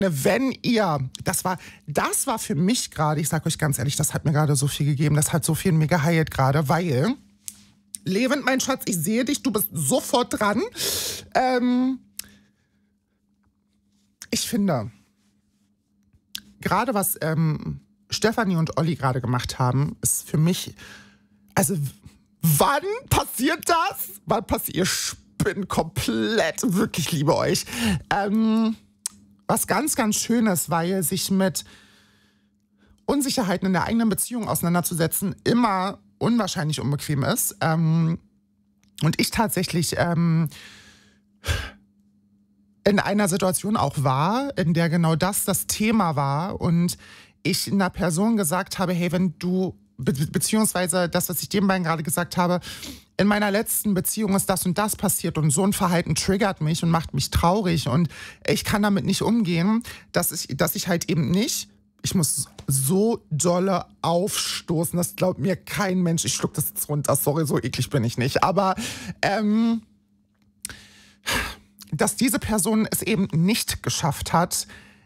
Wenn ihr, das war für mich gerade, ich sag euch ganz ehrlich, das hat mir gerade so viel gegeben, das hat so viel in mir geheilt gerade, weil, Levent, mein Schatz, ich sehe dich, du bist sofort dran. Ich finde, gerade was Stefanie und Olli gerade gemacht haben, ist für mich, also wann passiert das? Wann passiert, ihr spinnt komplett, wirklich liebe euch. Was ganz, ganz Schönes, weil sich mit Unsicherheiten in der eigenen Beziehung auseinanderzusetzen immer unwahrscheinlich unbequem ist. Und ich tatsächlich in einer Situation auch war, in der genau das Thema war und ich einer Person gesagt habe, hey, wenn du, beziehungsweise das, was ich den beiden gerade gesagt habe, in meiner letzten Beziehung ist das und das passiert und so ein Verhalten triggert mich und macht mich traurig und ich kann damit nicht umgehen, dass ich halt eben nicht, ich muss so dolle aufstoßen, das glaubt mir kein Mensch, ich schluck das jetzt runter, sorry, so eklig bin ich nicht, aber dass diese Person es eben nicht geschafft hat,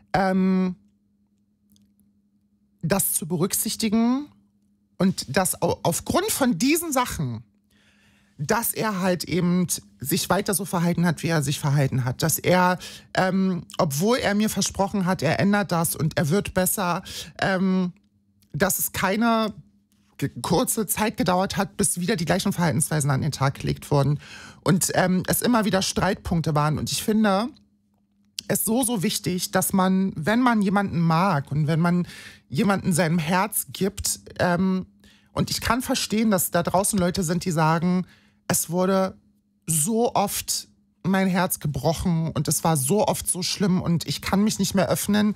das zu berücksichtigen und dass aufgrund von diesen Sachen, dass er halt eben sich weiter so verhalten hat, wie er sich verhalten hat. Dass er, obwohl er mir versprochen hat, er ändert das und er wird besser, dass es keine kurze Zeit gedauert hat, bis wieder die gleichen Verhaltensweisen an den Tag gelegt wurden. Und es immer wieder Streitpunkte waren. Und ich finde es so wichtig, dass man, wenn man jemanden mag und wenn man jemanden seinem Herz gibt, und ich kann verstehen, dass da draußen Leute sind, die sagen, es wurde so oft mein Herz gebrochen und es war so oft so schlimm und ich kann mich nicht mehr öffnen.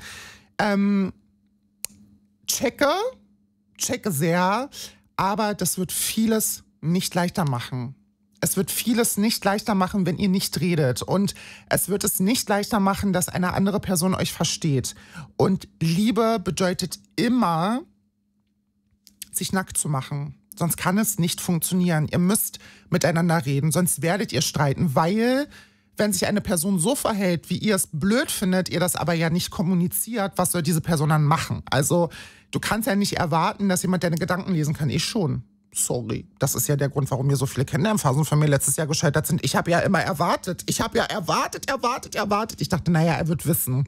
Checke sehr, aber das wird vieles nicht leichter machen. Es wird vieles nicht leichter machen, wenn ihr nicht redet. Und es wird es nicht leichter machen, dass eine andere Person euch versteht. Und Liebe bedeutet immer, sich nackt zu machen. Sonst kann es nicht funktionieren. Ihr müsst miteinander reden, sonst werdet ihr streiten, weil, wenn sich eine Person so verhält, wie ihr es blöd findet, ihr das aber ja nicht kommuniziert, was soll diese Person dann machen? Also, du kannst ja nicht erwarten, dass jemand deine Gedanken lesen kann. Ich schon. Sorry. Das ist ja der Grund, warum mir so viele Kennenlernphasen von mir letztes Jahr gescheitert sind. Ich habe ja immer erwartet. Ich dachte, naja, er wird wissen.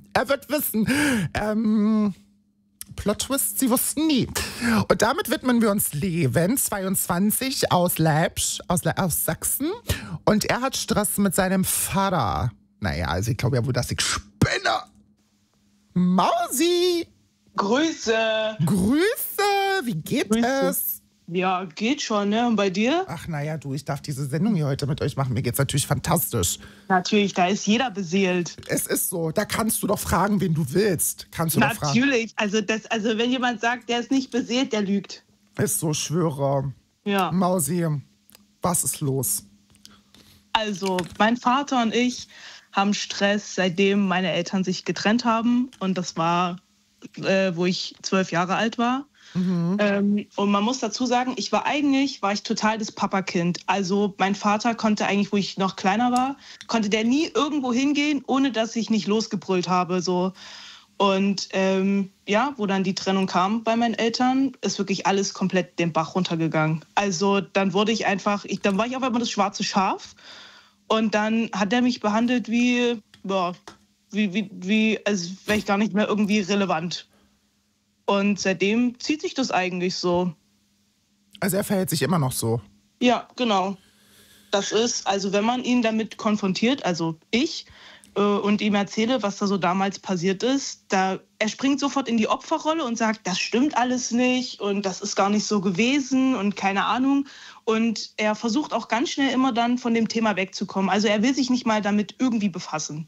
Plot-Twist, sie wussten nie. Und damit widmen wir uns Levent, 22, aus Leipzig, aus Sachsen. Und er hat Stress mit seinem Vater. Naja, also ich glaube ja wohl, dass ich spinne. Mausi! Grüße! Wie geht es? Ja, geht schon, ne? Und bei dir? Ach naja, du, ich darf diese Sendung hier heute mit euch machen. Mir geht's natürlich fantastisch. Natürlich, da ist jeder beseelt. Es ist so, da kannst du doch fragen, wen du willst. Kannst du doch fragen. Natürlich, also wenn jemand sagt, der ist nicht beseelt, der lügt. Ist so, schwöre. Ja. Mausi, was ist los? Also, mein Vater und ich haben Stress, seitdem meine Eltern sich getrennt haben. Und das war, wo ich 12 Jahre alt war. Und man muss dazu sagen, war ich total das Papakind. Also mein Vater konnte eigentlich, wo ich noch kleiner war, konnte der nie irgendwo hingehen, ohne dass ich nicht losgebrüllt habe. So. Und wo dann die Trennung kam bei meinen Eltern, ist wirklich alles komplett den Bach runtergegangen. Also dann war ich auf einmal das schwarze Schaf. Und dann hat er mich behandelt als wäre ich gar nicht mehr irgendwie relevant. Und seitdem zieht sich das eigentlich so. Also er verhält sich immer noch so? Ja, genau. Das ist, also wenn man ihn damit konfrontiert, also ich, und ihm erzähle, was da so damals passiert ist, er springt sofort in die Opferrolle und sagt, das stimmt alles nicht und das ist gar nicht so gewesen und keine Ahnung. Und er versucht auch ganz schnell immer dann von dem Thema wegzukommen. Also er will sich nicht mal damit irgendwie befassen.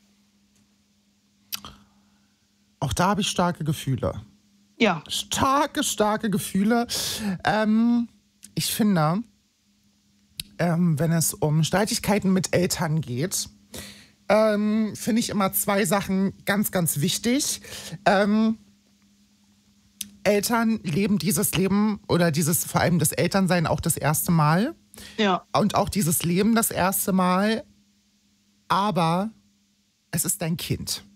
Auch da habe ich starke Gefühle. Ja. Starke Gefühle. Ich finde, wenn es um Streitigkeiten mit Eltern geht, finde ich immer zwei Sachen ganz, ganz wichtig. Eltern leben dieses Leben oder vor allem das Elternsein auch das erste Mal. Ja. Und auch dieses Leben das erste Mal. Aber es ist dein Kind.